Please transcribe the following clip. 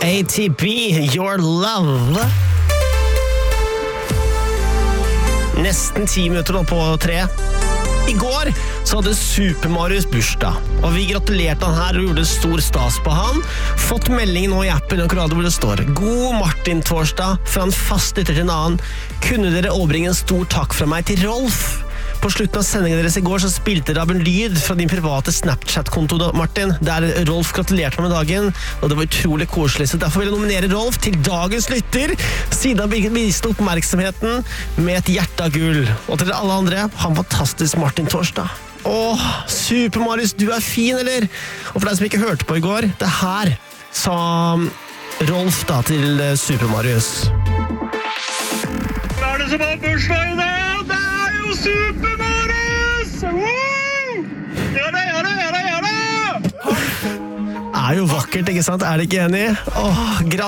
ATB, Your Love. Nesten 10 minutter nå på 3. I går så hadde Super Marius bursdag, og vi gratulerte han her og gjorde stor stas på han. Fått melding nå i appen og hvor det står: God Martin-torsdag fra en fast lytter til en annen. Kunne dere overbringe en stor takk fra meg til Rolf? På slutten av sendingen deres i går så spilte dere av en lyd fra din private Snapchat-konto, Martin, der Rolf gratulerte meg med dagen, og det var utrolig koselig, så derfor vil jeg nominere Rolf til dagens lytter, siden han viste oppmerksomheten med et hjerte av gull. Og til alle andre, ha en fantastisk Martin-torsdag. Åh, Super Marius, du er fin, eller? Og for deg som ikke hørte på i går, det her sa Rolf da til Super Marius. Hva er det som har bursdag i dag? Det er jo Super Marius! Woo! Ja da! Er jo vakkert, ikke sant? Er det ikke enig? Åh,